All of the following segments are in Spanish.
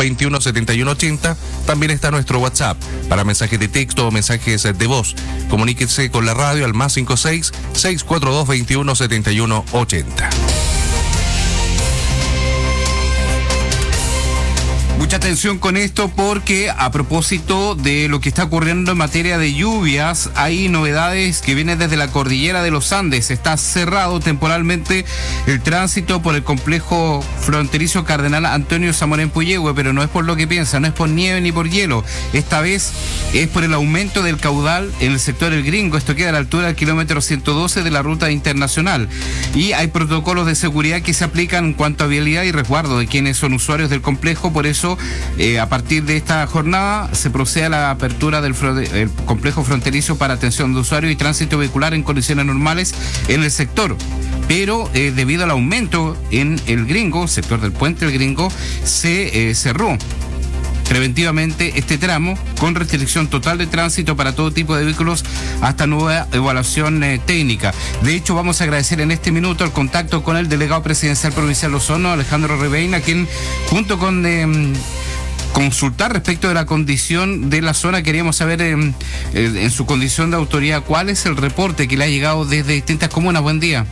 4221-7180. También está nuestro WhatsApp para mensajes de texto o mensajes de voz. Comuníquese con la radio al +56 642 21 71 80. Mucha atención con esto porque a propósito de lo que está ocurriendo en materia de lluvias, hay novedades que vienen desde la cordillera de los Andes. Está cerrado temporalmente el tránsito por el complejo fronterizo Cardenal Antonio Zamorén Puyehue, pero no es por lo que piensa, no es por nieve ni por hielo. Esta vez es por el aumento del caudal en el sector El Gringo. Esto queda a la altura del kilómetro 112 de la ruta internacional. Y hay protocolos de seguridad que se aplican en cuanto a vialidad y resguardo de quienes son usuarios del complejo. Por eso, a partir de esta jornada se procede a la apertura del complejo fronterizo para atención de usuarios y tránsito vehicular en condiciones normales en el sector. Pero debido al aumento en El Gringo, sector del puente El Gringo, se cerró preventivamente este tramo con restricción total de tránsito para todo tipo de vehículos hasta nueva evaluación técnica. De hecho, vamos a agradecer en este minuto el contacto con el delegado presidencial provincial de Osorno, Alejandro Ribeina, quien junto con consultar respecto de la condición de la zona, queríamos saber en su condición de autoridad cuál es el reporte que le ha llegado desde distintas comunas. Buen día.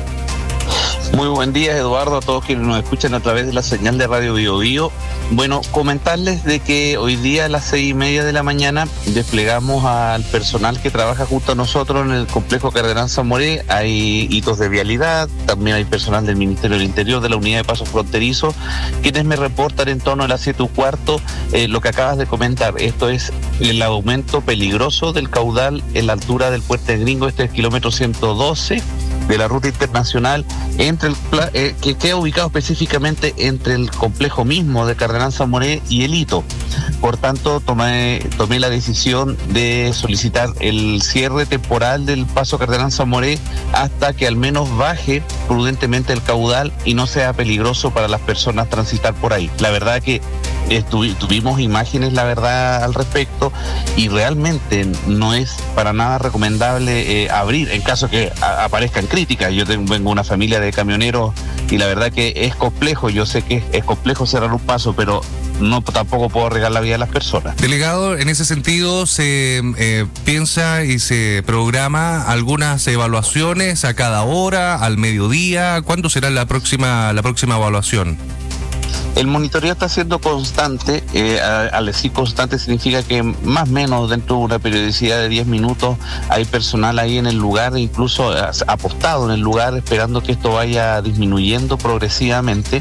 Muy buen día, Eduardo, a todos quienes nos escuchan a través de la señal de Radio Bio Bio. Bueno, comentarles de que hoy día a las 6:30 de la mañana desplegamos al personal que trabaja junto a nosotros en el complejo Cardenal Zamorén. Hay hitos de vialidad, también hay personal del Ministerio del Interior, de la Unidad de Paso Fronterizo, quienes me reportan en torno a las 7:15 lo que acabas de comentar. Esto es el aumento peligroso del caudal en la altura del puente Gringo, este es el kilómetro 112 de la ruta internacional, que queda ubicado específicamente entre el complejo mismo de Cardenal Zamorén y el hito. Por tanto, tomé la decisión de solicitar el cierre temporal del paso Cardenal Zamorén hasta que al menos baje prudentemente el caudal y no sea peligroso para las personas transitar por ahí. La verdad que tuvimos imágenes, la verdad, al respecto, y realmente no es para nada recomendable abrir, en caso que aparezcan críticas. Yo vengo de una familia de camioneros y la verdad que es complejo, yo sé que es complejo cerrar un paso, pero tampoco puedo arriesgar la vida de las personas. Delegado, en ese sentido se piensa y se programa algunas evaluaciones a cada hora, al mediodía. ¿Cuándo será la próxima evaluación? El monitoreo está siendo constante. Al decir constante significa que más o menos dentro de una periodicidad de 10 minutos hay personal ahí en el lugar, incluso apostado en el lugar, esperando que esto vaya disminuyendo progresivamente.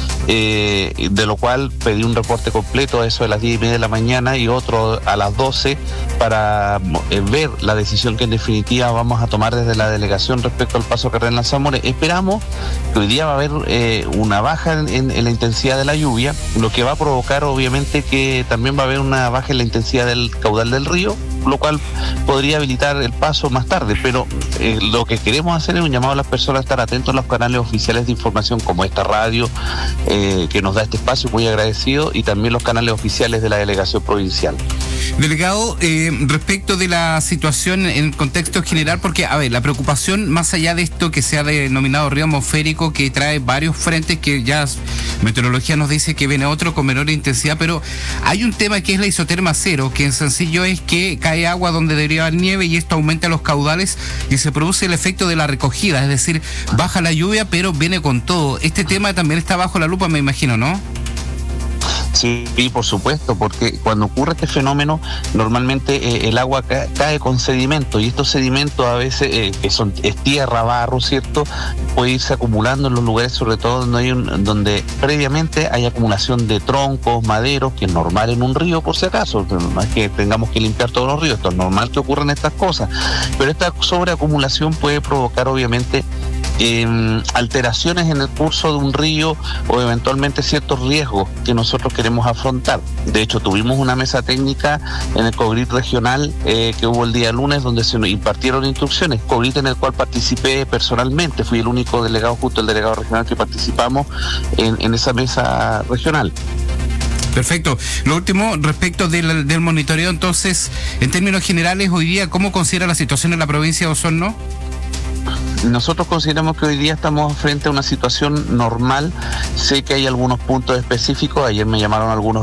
De lo cual pedí un reporte completo a eso de las 10:30 de la mañana y otro a las 12 para ver la decisión que en definitiva vamos a tomar desde la delegación respecto al paso Cardenal Zamorén. Esperamos que hoy día va a haber una baja en la intensidad de la lluvia, lo que va a provocar obviamente que también va a haber una baja en la intensidad del caudal del río, lo cual podría habilitar el paso más tarde, pero lo que queremos hacer es un llamado a las personas a estar atentos a los canales oficiales de información como esta radio que nos da este espacio, muy agradecido, y también los canales oficiales de la delegación provincial. Delegado, respecto de la situación en el contexto general, porque, a ver, la preocupación, más allá de esto que se ha denominado río atmosférico, que trae varios frentes, que ya meteorología nos dice que viene otro con menor intensidad, pero hay un tema que es la isoterma cero, que en sencillo es que cae agua donde debería haber nieve y esto aumenta los caudales y se produce el efecto de la recogida, es decir, baja la lluvia, pero viene con todo. Este tema también está bajo la lupa, me imagino, ¿no? Sí, por supuesto, porque cuando ocurre este fenómeno, normalmente el agua cae con sedimento, y estos sedimentos a veces, es tierra, barro, ¿cierto?, puede irse acumulando en los lugares, sobre todo donde previamente hay acumulación de troncos, maderos, que es normal en un río, por si acaso. No es que tengamos que limpiar todos los ríos, esto es normal que ocurran estas cosas, pero esta sobreacumulación puede provocar obviamente alteraciones en el curso de un río o eventualmente ciertos riesgos que nosotros queremos afrontar. De hecho, tuvimos una mesa técnica en el COGRIT regional que hubo el día lunes, donde se nos impartieron instrucciones, COGRIT en el cual participé personalmente, fui el único delegado junto al delegado regional que participamos en esa mesa regional. Perfecto. Lo último, respecto del monitoreo, entonces, en términos generales, hoy día, ¿cómo considera la situación en la provincia de Osorno? Nosotros consideramos que hoy día estamos frente a una situación normal. Sé que hay algunos puntos específicos. Ayer me llamaron algunos